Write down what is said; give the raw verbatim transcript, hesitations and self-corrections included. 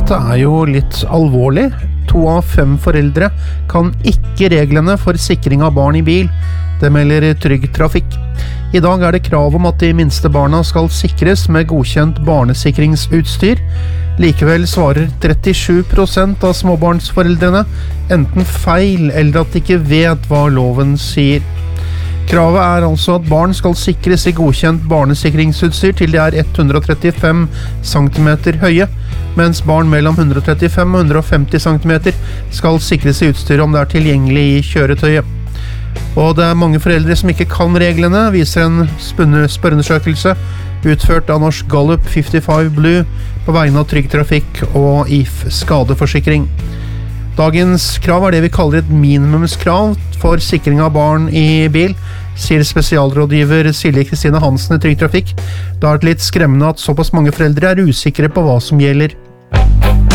Dette er jo litt alvorlig. To av fem foreldre kan ikke reglene for sikring av barn i bil. Det melder Trygg Trafikk. I dag er det krav om at de minste barna skal sikres med godkjent barnesikringsutstyr. Likevel svarer trettisju prosent av småbarnsforeldrene enten feil eller at de ikke vet hva loven sier. Kravet er altså at barn skal sikres i godkjent barnesikringsutstyr til de er hundre og trettifem centimeter høye, mens barn mellom hundre og trettifem og hundre og femti centimeter skal sikres i utstyr om det er tilgjengelig i kjøretøyet. Og det er mange foreldre som ikke kan reglene, viser en spørreundersøkelse utført av Norsk Gallup femtifem Blue på vegne av Trygg Trafikk og I F Skadeforsikring. Dagens krav er det vi kaller et minimumskrav for sikring av barn i bil, sier spesialrådgiver Silje Kristine Hansen i Trygg Trafikk. Det er litt skremmende at såpass mange foreldre er usikre på hva som gjelder.